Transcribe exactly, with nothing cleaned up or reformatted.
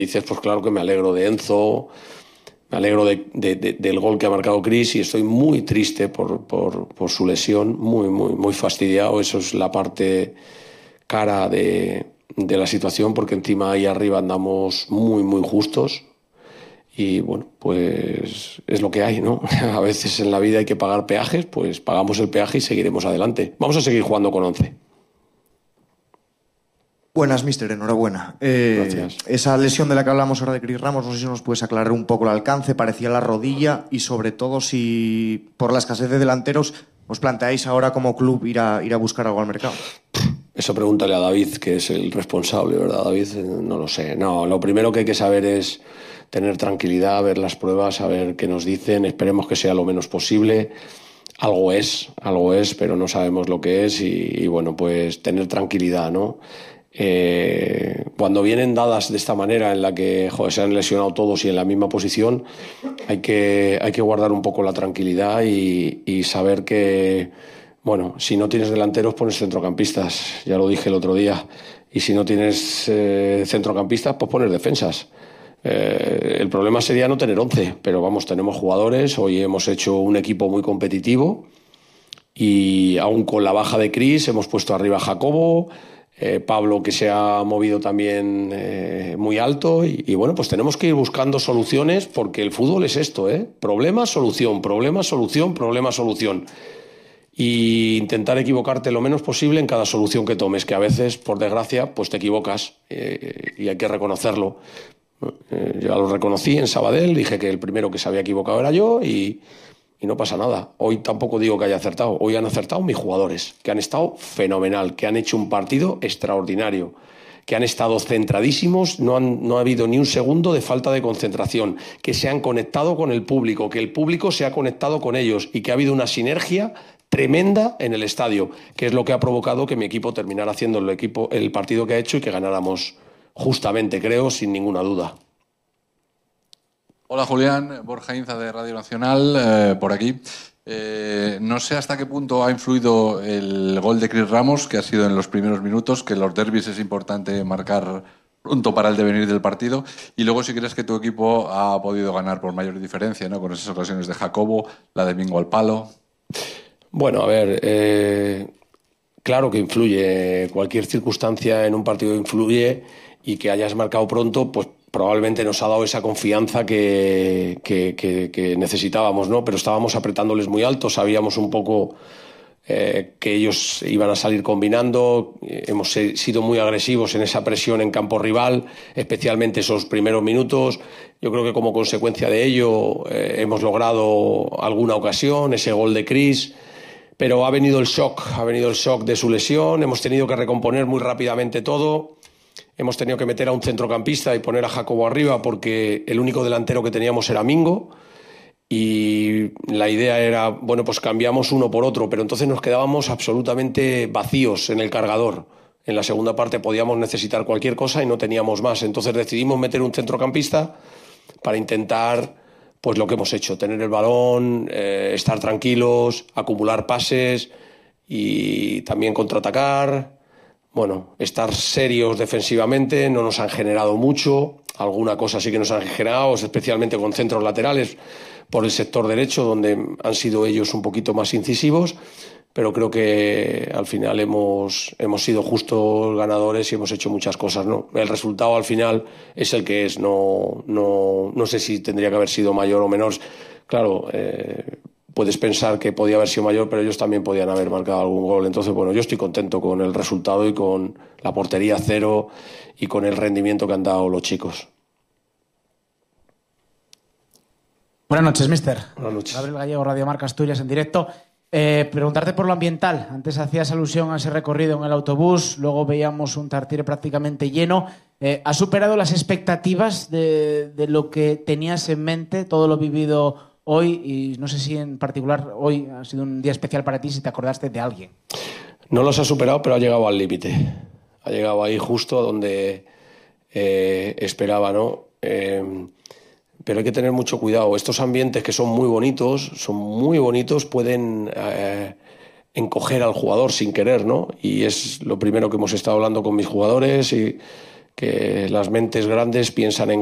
dices, pues claro que me alegro de Enzo, me alegro de, de, de, del gol que ha marcado Chris y estoy muy triste por, por, por su lesión, muy, muy, muy fastidiado. Eso es la parte cara de, de la situación, porque encima ahí arriba andamos muy, muy justos. Y bueno, pues es lo que hay, ¿no? A veces en la vida hay que pagar peajes, pues pagamos el peaje y seguiremos adelante. Vamos a seguir jugando con once. Buenas, mister, enhorabuena. Eh, Gracias. Esa lesión de la que hablamos ahora de Chris Ramos, no sé si nos puedes aclarar un poco el alcance, parecía la rodilla y sobre todo si por la escasez de delanteros os planteáis ahora como club ir a, ir a buscar algo al mercado. Eso pregúntale a David, que es el responsable, ¿verdad, David? No lo sé. No, lo primero que hay que saber es tener tranquilidad, ver las pruebas, saber qué nos dicen. Esperemos que sea lo menos posible. Algo es, algo es, pero no sabemos lo que es y, y bueno, pues tener tranquilidad, ¿no? Eh, cuando vienen dadas de esta manera en la que joder, se han lesionado todos y en la misma posición, hay que, hay que guardar un poco la tranquilidad y, y saber que, bueno, si no tienes delanteros pones centrocampistas, ya lo dije el otro día, y si no tienes eh, centrocampistas pues pones defensas. Eh, el problema sería no tener once, pero vamos, tenemos jugadores, hoy hemos hecho un equipo muy competitivo y aún con la baja de Chris hemos puesto arriba a Jacobo, eh, Pablo que se ha movido también eh, muy alto y, y bueno, pues tenemos que ir buscando soluciones porque el fútbol es esto, ¿eh? Problema, solución, problema, solución, problema, solución. Y intentar equivocarte lo menos posible en cada solución que tomes, que a veces, por desgracia, pues te equivocas eh, y hay que reconocerlo. Eh, ya lo reconocí en Sabadell, dije que el primero que se había equivocado era yo y... Y no pasa nada. Hoy tampoco digo que haya acertado. Hoy han acertado mis jugadores, que han estado fenomenal, que han hecho un partido extraordinario, que han estado centradísimos, no, han, no ha habido ni un segundo de falta de concentración, que se han conectado con el público, que el público se ha conectado con ellos y que ha habido una sinergia tremenda en el estadio, que es lo que ha provocado que mi equipo terminara haciendo el, equipo, el partido que ha hecho y que ganáramos justamente, creo, sin ninguna duda. Hola Julián, Borja Inza de Radio Nacional, eh, por aquí. Eh, no sé hasta qué punto ha influido el gol de Chris Ramos, que ha sido en los primeros minutos, que en los derbis es importante marcar pronto para el devenir del partido. Y luego si crees que tu equipo ha podido ganar por mayor diferencia, ¿no? Con esas ocasiones de Jacobo, la de Mingo al palo. Bueno, a ver, eh, claro que influye. Cualquier circunstancia en un partido influye y que hayas marcado pronto, pues probablemente nos ha dado esa confianza que, que, que, que necesitábamos, ¿no? Pero estábamos apretándoles muy alto, sabíamos un poco eh, que ellos iban a salir combinando, hemos sido muy agresivos en esa presión en campo rival, especialmente esos primeros minutos. Yo creo que como consecuencia de ello eh, hemos logrado alguna ocasión, ese gol de Chris, pero ha venido el shock, ha venido el shock de su lesión, hemos tenido que recomponer muy rápidamente todo. Hemos tenido que meter a un centrocampista y poner a Jacobo arriba porque el único delantero que teníamos era Mingo y la idea era, bueno, pues cambiamos uno por otro, pero entonces nos quedábamos absolutamente vacíos en el cargador. En la segunda parte podíamos necesitar cualquier cosa y no teníamos más. Entonces decidimos meter un centrocampista para intentar, pues lo que hemos hecho, tener el balón, eh, estar tranquilos, acumular pases y también contraatacar. Bueno, estar serios defensivamente, no nos han generado mucho, alguna cosa sí que nos han generado, especialmente con centros laterales por el sector derecho, donde han sido ellos un poquito más incisivos, pero creo que al final hemos, hemos sido justos ganadores y hemos hecho muchas cosas, ¿no? El resultado al final es el que es, no, no, no sé si tendría que haber sido mayor o menor. Claro, eh, puedes pensar que podía haber sido mayor, pero ellos también podían haber marcado algún gol. Entonces, bueno, yo estoy contento con el resultado y con la portería cero y con el rendimiento que han dado los chicos. Buenas noches, mister. Buenas noches. Gabriel Gallego, Radio Marca Asturias en directo. Eh, preguntarte por lo ambiental. Antes hacías alusión a ese recorrido en el autobús, luego veíamos un Tartiere prácticamente lleno. Eh, ¿Has superado las expectativas de, de lo que tenías en mente, todo lo vivido hoy? Y no sé si en particular hoy ha sido un día especial para ti, si te acordaste de alguien. No los ha superado, pero ha llegado al límite. Ha llegado ahí justo a donde eh, esperaba, ¿no? Eh, pero hay que tener mucho cuidado. Estos ambientes que son muy bonitos, son muy bonitos, pueden eh, encoger al jugador sin querer, ¿no? Y es lo primero que hemos estado hablando con mis jugadores y que las mentes grandes piensan en